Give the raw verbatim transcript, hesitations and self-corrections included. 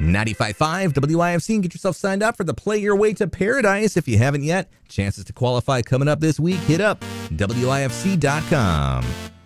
ninety-five point five W I F C and get yourself signed up for the Play Your Way to Paradise if you haven't yet. Chances to qualify coming up this week. Hit up W I F C dot com.